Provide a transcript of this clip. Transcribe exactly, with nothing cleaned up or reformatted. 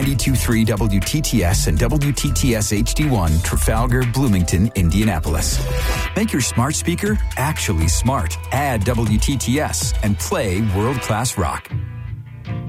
ninety-two point three W T T S and W T T S H D one, Trafalgar, Bloomington, Indianapolis. Make your smart speaker actually smart. Add W T T S and play world-class rock.